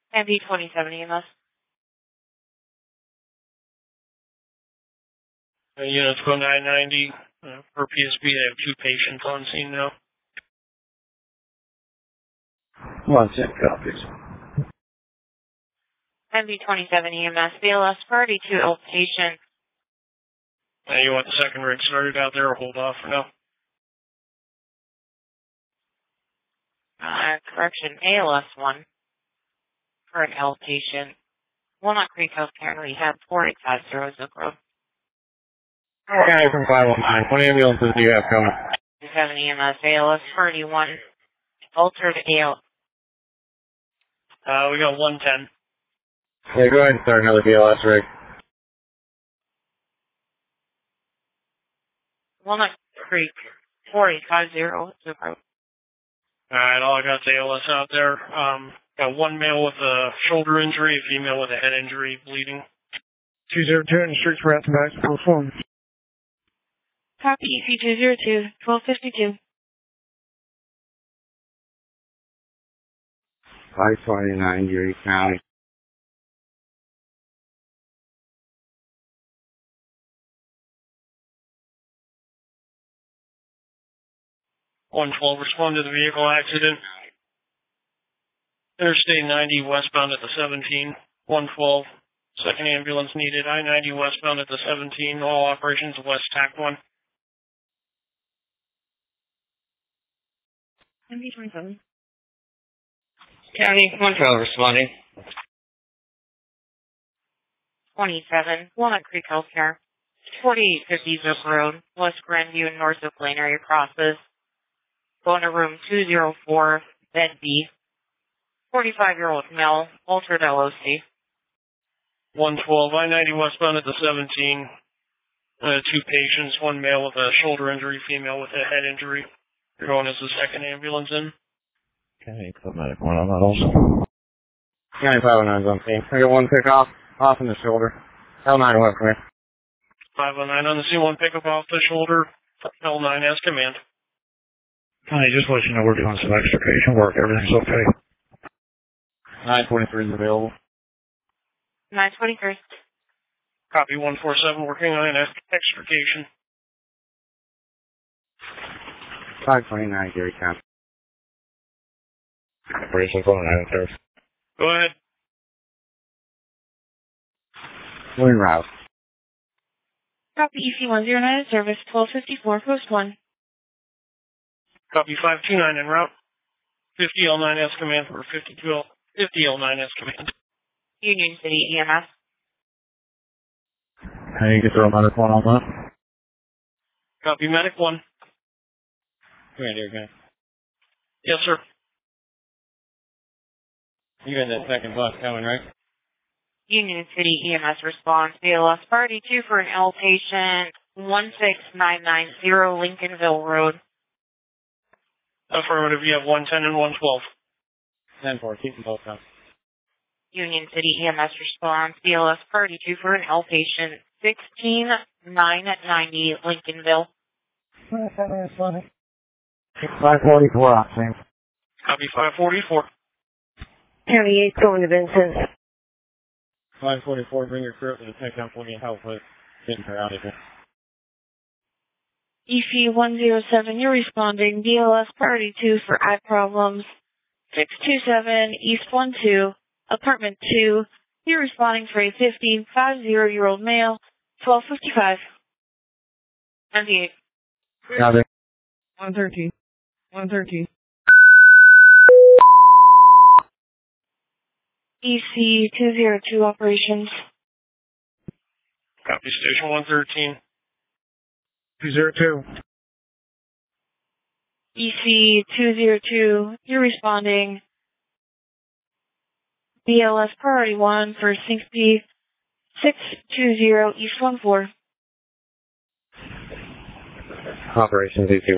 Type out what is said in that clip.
MV27 EMS. Units go 990 for PSP. They have 2 patients on scene now. 1 cent copies. MV27 EMS, BLS Priority 2 outpatient. You want the second rig started out there or hold off for now? Correction, ALS 1 for an outpatient. Walnut Creek Healthcare and Rehab 4850 Zook Road. Okay, from 519. What ambulances do you have coming? 7 EMS, ALS 31, altered AL. We got 110. Yeah, go ahead and start another BLS rig. Walnut Creek 4850 Zook Road. Alright, all I got is ALS out there. Got 1 male with a shoulder injury, a female with a head injury, bleeding. 202 in the streets for back to perform. Copy EC202, 1252. 529, Erie County. $112, respond to the vehicle accident. Interstate 90 westbound at the 17. 112. Second ambulance needed. I-90 westbound at the 17. All operations west TAC 1. MV27. County 112 responding. 27, Walnut Creek Healthcare. 4850 Zook Road, West Grandview, North Zook Lane area crosses. Going to room 204, bed B. 45-year-old male, altered LOC. 112, I-90 westbound at the 17. 2 patients, 1 male with a shoulder injury, female with a head injury. You're going as the second ambulance in. Okay, put medic 1 on that also. County 509's on scene. I got 1 pick off in the shoulder. L9 what, come here. 509 on the C1 pickup off the shoulder. L9 has command. Connie, just let you know we're doing some extra patient work. Everything's okay. 923 is available. 923. Copy 147, working on an extrication. 529, Erie County. Operation 409, service. Go ahead. We're en route. Copy EC109 service 1254, post 1. Copy 529 en route. 50 L9 has command for 50 L9 has command. Union City EMS. Can you get the medic 1 on that? Copy medic 1. Command here, okay. Yes, sir. You in that second bus coming, right? Union City EMS response. BLS Party 2 for an outpatient 16990 Lincolnville Road. Affirmative, you have 110 and 112. 10-4, keep them both up. Union City EMS response. BLS Party 2 for an outpatient 16990 Lincolnville. 544 octane. Copy 544. County 8 going to Vincent. 544, bring your crew up to the tech up. We'll need help with getting her out of here. EC107, you're responding. BLS Party 2 for eye problems. 627 East 12, apartment 2. You're responding for a 50-year-old male, 1255. 98. Copy. 113. 113. EC202 operations. Copy station 113. 202. EC202, you're responding. BLS Priority 1 for 620 East 14. Operations EC